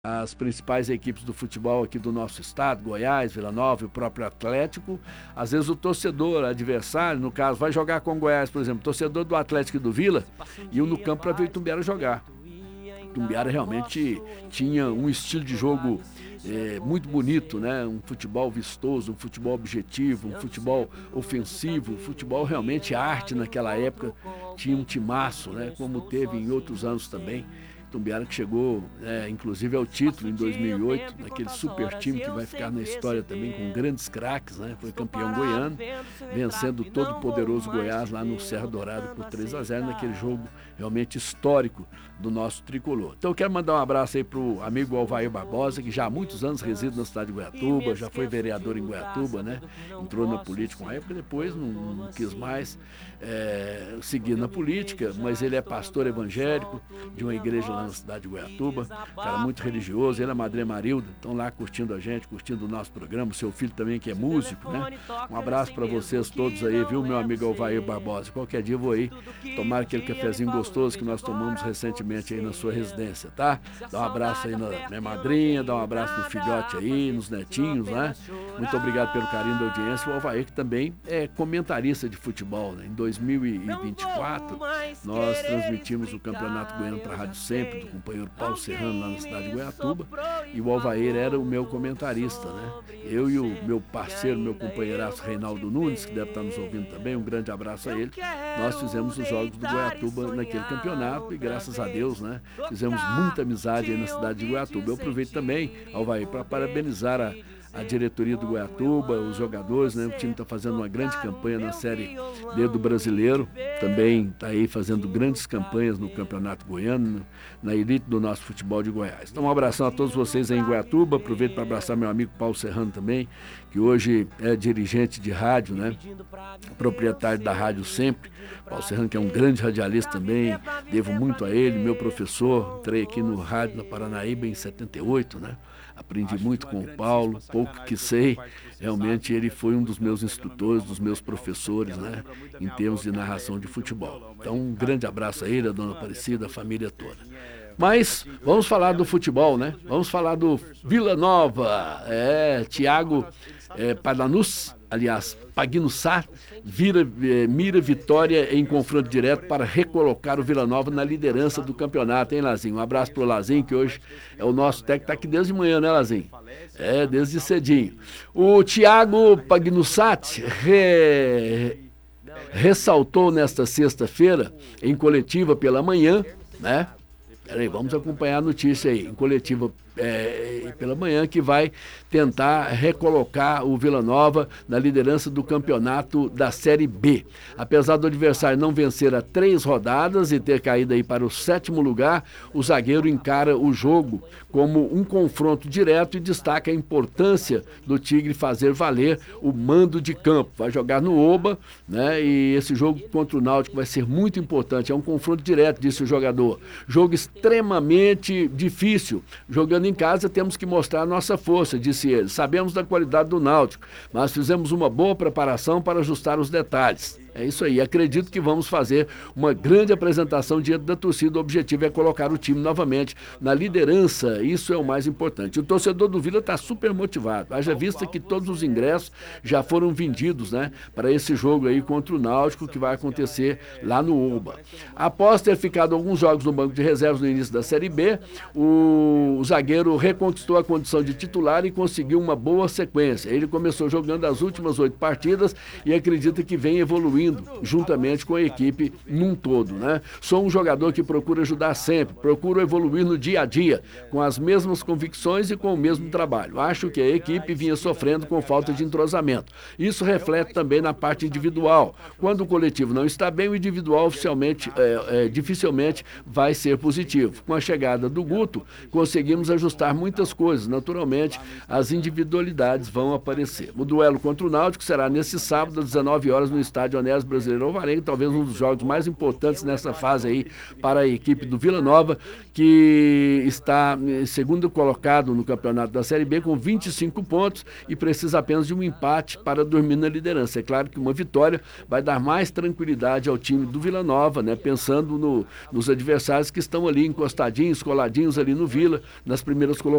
as principais equipes do futebol aqui do nosso estado, Goiás, Vila Nova e o próprio Atlético, às vezes o torcedor adversário, no caso, vai jogar com o Goiás, por exemplo, torcedor do Atlético e do Vila, iam no campo para ver o Itumbiara jogar. O Itumbiara realmente tinha um estilo de jogo muito bonito, né? Um futebol vistoso, um futebol objetivo, um futebol ofensivo, um futebol realmente arte naquela época. Tinha um timaço, né? Como teve em outros anos também. Itumbiara que chegou, inclusive, ao título em 2008, naquele super time que vai ficar na história também, com grandes craques, né? Foi campeão goiano, vencendo o todo poderoso Goiás lá no Serra Dourada por 3-0, naquele jogo realmente histórico do nosso tricolor. Então eu quero mandar um abraço aí pro amigo Alvair Barbosa, que já há muitos anos reside na cidade de Goiatuba, já foi vereador em Goiatuba, né? Entrou na política uma época, depois não quis mais seguir na política, mas ele é pastor evangélico de uma igreja lá na cidade de Goiatuba, cara muito religioso, ele é a Madre Marilda, estão lá curtindo a gente, curtindo o nosso programa, o seu filho também que é músico, né? Um abraço para vocês todos aí, viu, meu amigo Alvair Barbosa? Qualquer dia eu vou aí tomar aquele cafezinho gostoso que nós tomamos recentemente aí na sua residência, tá? Dá um abraço aí na minha madrinha, dá um abraço no filhote aí, nos netinhos, né? Muito obrigado pelo carinho da audiência. O Alvair que também é comentarista de futebol, né? Em 2024, nós transmitimos o Campeonato Goiano para a Rádio Sempre, do companheiro Paulo Serrano, lá na cidade de Goiatuba, e o Alvair era o meu comentarista, né? Eu e o meu parceiro, meu companheiraço Reinaldo Nunes, que deve estar nos ouvindo também, um grande abraço a ele, nós fizemos os jogos do Goiatuba naquele campeonato e graças a Deus, né, fizemos muita amizade aí na cidade de Goiatuba. Eu aproveito também, Alvair, para parabenizar a diretoria do Goiatuba, os jogadores, né? O time está fazendo uma grande campanha na Série D do Brasileiro, também está aí fazendo grandes campanhas no Campeonato Goiano, na elite do nosso futebol de Goiás. Então um abração a todos vocês aí em Goiatuba, aproveito para abraçar meu amigo Paulo Serrano também, que hoje é dirigente de rádio, né? Proprietário da Rádio Sempre. Paulo Serrano, que é um grande radialista também, devo muito a ele, meu professor, entrei aqui no rádio na Paranaíba em 78, né? Aprendi muito com o Paulo, pouco que sei, realmente ele foi um dos meus instrutores, dos meus professores, né, em termos de narração de futebol. Então um grande abraço a ele, a dona Aparecida, a família toda. Mas vamos falar do futebol, né? Vamos falar do Vila Nova, Thiago Padanus, aliás, Pagnussá, mira vitória em confronto direto para recolocar o Vila Nova na liderança do campeonato, hein, Lazinho? Um abraço pro Lazinho, que hoje é o nosso técnico, tá aqui desde manhã, né, Lazinho? Desde cedinho. O Thiago Pagnussat ressaltou nesta sexta-feira, em coletiva pela manhã, né? Peraí, vamos acompanhar a notícia aí, em coletiva pela manhã, que vai tentar recolocar o Vila Nova na liderança do campeonato da Série B. Apesar do adversário não vencer há 3 rodadas e ter caído aí para o 7º lugar, o zagueiro encara o jogo como um confronto direto e destaca a importância do Tigre fazer valer o mando de campo. Vai jogar no Oba, né? E esse jogo contra o Náutico vai ser muito importante. É um confronto direto, disse o jogador. Jogo extremamente difícil. Jogando em casa temos que mostrar a nossa força, disse ele. Sabemos da qualidade do Náutico, mas fizemos uma boa preparação para ajustar os detalhes. É isso aí, acredito que vamos fazer uma grande apresentação diante da torcida. O objetivo é colocar o time novamente na liderança, isso é o mais importante. O torcedor do Vila está super motivado, haja vista que todos os ingressos já foram vendidos, né, para esse jogo aí contra o Náutico, que vai acontecer lá no Oba. Após ter ficado alguns jogos no banco de reservas no início da Série B, o zagueiro reconquistou a condição de titular e conseguiu uma boa sequência. Ele começou jogando as últimas 8 partidas e acredita que vem evoluindo juntamente com a equipe num todo, né? Sou um jogador que procura ajudar sempre, procuro evoluir no dia a dia, com as mesmas convicções e com o mesmo trabalho. Acho que a equipe vinha sofrendo com falta de entrosamento. Isso reflete também na parte individual. Quando o coletivo não está bem, o individual dificilmente vai ser positivo. Com a chegada do Guto, conseguimos ajustar muitas coisas. Naturalmente, as individualidades vão aparecer. O duelo contra o Náutico será nesse sábado, às 19 horas, no estádio Anel Aliás, Brasileirão Varenga, talvez um dos jogos mais importantes nessa fase aí para a equipe do Vila Nova, que está segundo colocado no campeonato da Série B com 25 pontos e precisa apenas de um empate para dormir na liderança. É claro que uma vitória vai dar mais tranquilidade ao time do Vila Nova, né? Pensando nos adversários que estão ali encostadinhos, coladinhos ali no Vila, nas primeiras colocações.